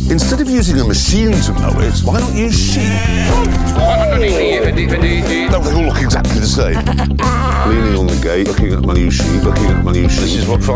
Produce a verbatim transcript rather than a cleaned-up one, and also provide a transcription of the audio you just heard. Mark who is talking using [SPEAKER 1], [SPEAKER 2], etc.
[SPEAKER 1] Instead of using a machine to mow it, why not use sheep? No, they all look exactly the same. Leaning on the gate, looking at my new sheep, looking at my new sheep.
[SPEAKER 2] This is what